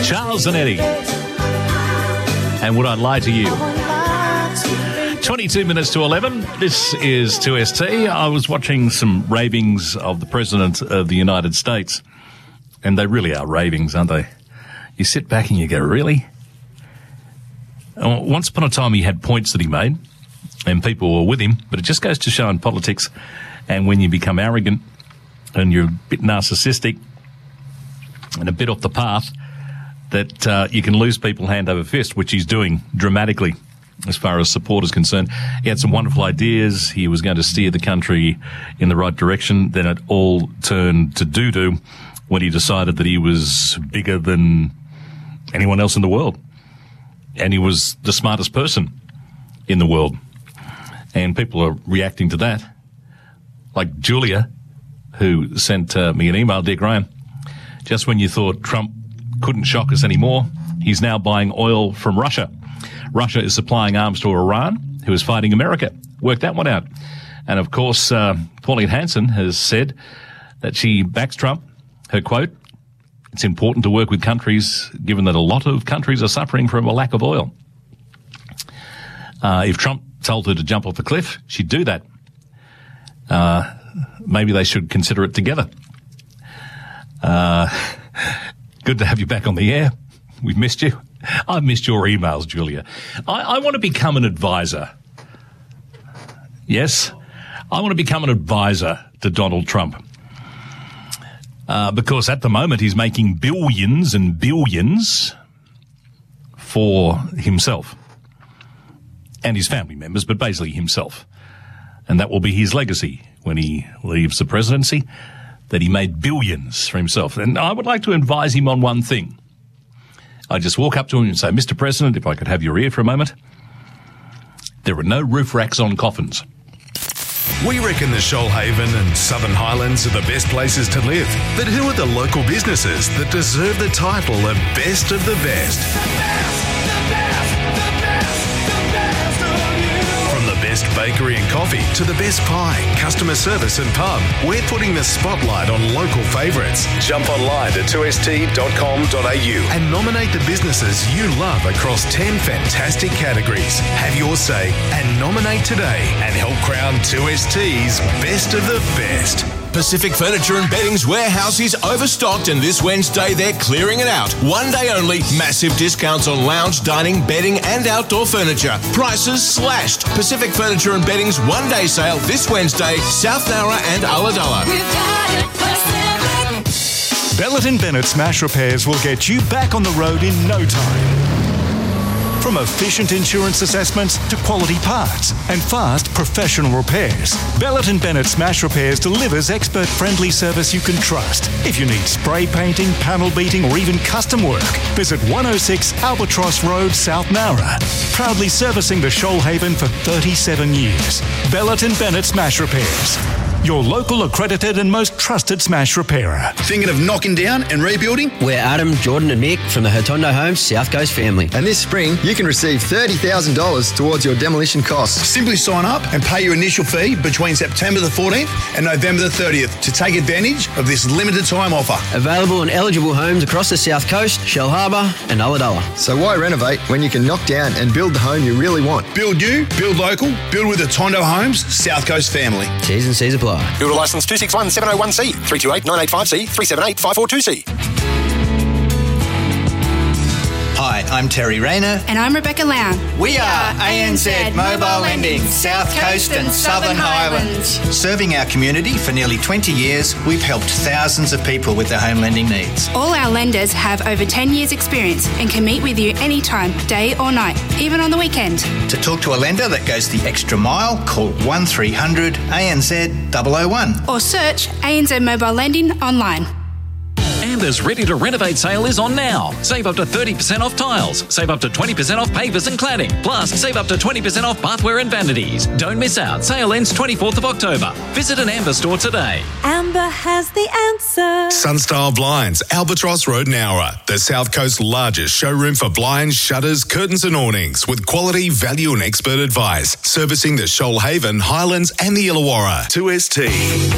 Charles and Eddie. And Would I Lie to You? 22 minutes to 11. This is 2ST. I was watching some ravings of the President of the United States. And they really are ravings, aren't they? You sit back and you go, really? Once upon a time he had points that he made and people were with him, but it just goes to show in politics, and when you become arrogant and you're a bit narcissistic and a bit off the path, that you can lose people hand over fist, which he's doing dramatically as far as support is concerned. He had some wonderful ideas. He was going to steer the country in the right direction. Then it all turned to doo-doo when he decided that he was bigger than anyone else in the world. And he was the smartest person in the world. And people are reacting to that. Like Julia, who sent me an email, Dear Graham, just when you thought Trump couldn't shock us anymore, he's now buying oil from Russia. Russia is supplying arms to Iran, who is fighting America. Work that one out. And of course, Pauline Hanson has said that she backs Trump. Her quote, "It's important to work with countries, given that a lot of countries are suffering from a lack of oil." If Trump told her to jump off a cliff, she'd do that. Maybe they should consider it together. Good to have you back on the air. We've missed you. I've missed your emails, Julia. I want to become an advisor. Yes, I want to become an advisor to Donald Trump. Because at the moment he's making billions and billions for himself and his family members, but basically himself. And that will be his legacy when he leaves the presidency, that he made billions for himself. And I would like to advise him on one thing. I just walk up to him and say, "Mr. President, if I could have your ear for a moment, there are no roof racks on coffins." We reckon the Shoalhaven and Southern Highlands are the best places to live. But who are the local businesses that deserve the title of Best of the Best? From the best bakery and coffee to the best pie, customer service and pub, we're putting the spotlight on local favourites. Jump online to 2st.com.au and nominate the businesses you love across 10 fantastic categories. Have your say and nominate today and help crown 2ST's Best of the Best. Pacific Furniture and Bedding's warehouse is overstocked, and this Wednesday they're clearing it out. One day only, massive discounts on lounge, dining, bedding and outdoor furniture. Prices slashed. Pacific Furniture and Bedding's one-day sale this Wednesday, South Nowra and Ulladulla. Bellet & Bennett Smash Repairs will get you back on the road in no time. From efficient insurance assessments to quality parts and fast professional repairs, Bellet & Bennett Smash Repairs delivers expert-friendly service you can trust. If you need spray painting, panel beating or even custom work, visit 106 Albatross Road, South Nowra. Proudly servicing the Shoalhaven for 37 years. Bellet & Bennett Smash Repairs. Your local accredited and most trusted smash repairer. Thinking of knocking down and rebuilding? We're Adam, Jordan and Mick from the Hotondo Homes South Coast family. And this spring, you can receive $30,000 towards your demolition costs. Simply sign up and pay your initial fee between September the 14th and November the 30th to take advantage of this limited time offer. Available on eligible homes across the South Coast, Shell Harbour and Ulladulla. So why renovate when you can knock down and build the home you really want? Build new, build local, build with Hotondo Homes South Coast family. T's and C's apply. Builder licence 261701C, 328-985C, 378-542C. Hi, I'm Terry Rayner. And I'm Rebecca Lown. We are ANZ Mobile Lending, South Coast and Southern Highlands. Serving our community for nearly 20 years, we've helped thousands of people with their home lending needs. All our lenders have over 10 years experience and can meet with you anytime, day or night, even on the weekend. To talk to a lender that goes the extra mile, call 1300 ANZ 001. Or search ANZ Mobile Lending online. Amber's Ready to Renovate sale is on now. Save up to 30% off tiles. Save up to 20% off pavers and cladding. Plus, save up to 20% off bathware and vanities. Don't miss out. Sale ends 24th of October. Visit an Amber store today. Amber has the answer. Sunstyle Blinds, Albatross Road, Nowra. The South Coast's largest showroom for blinds, shutters, curtains and awnings with quality, value and expert advice. Servicing the Shoalhaven, Highlands and the Illawarra. 2ST.